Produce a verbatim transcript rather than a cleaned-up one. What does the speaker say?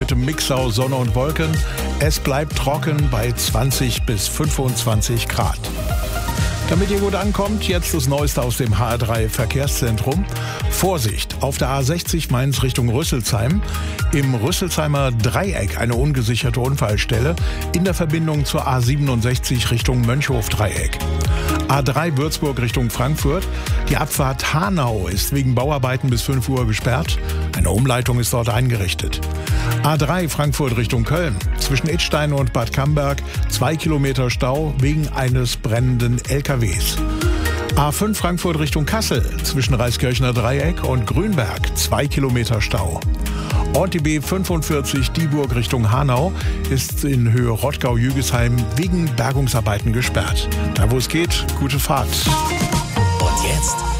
bewölktem Mix aus Sonne und Wolken. Es bleibt trocken bei zwanzig bis fünfundzwanzig Grad. Damit ihr gut ankommt, jetzt das Neueste aus dem H R drei Verkehrszentrum. Vorsicht, auf der A sechzig Mainz Richtung Rüsselsheim. Im Rüsselsheimer Dreieck eine ungesicherte Unfallstelle in der Verbindung zur A siebenundsechzig Richtung Mönchhof-Dreieck. A drei Würzburg Richtung Frankfurt. Die Abfahrt Hanau ist wegen Bauarbeiten bis fünf Uhr gesperrt. Eine Umleitung ist dort eingerichtet. A drei Frankfurt Richtung Köln. Zwischen Idstein und Bad Camberg zwei Kilometer Stau wegen eines brennenden L K Ws. A fünf Frankfurt Richtung Kassel. Zwischen Reiskirchner Dreieck und Grünberg zwei Kilometer Stau. Und die B fünfundvierzig Dieburg Richtung Hanau ist in Höhe Rottgau-Jügesheim wegen Bergungsarbeiten gesperrt. Da wo es geht, gute Fahrt. Und jetzt